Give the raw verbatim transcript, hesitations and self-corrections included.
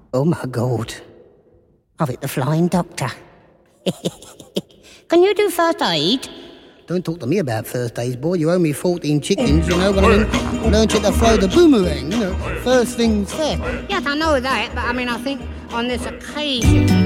Oh my God. I've hit the flying doctor. Can you do first aid? Don't talk to me about first aid, boy. You owe me fourteen chickens, you know what I mean? Learn you to throw the boomerang, you know. First things first. Yes, I know that, but I mean, I think on this occasion...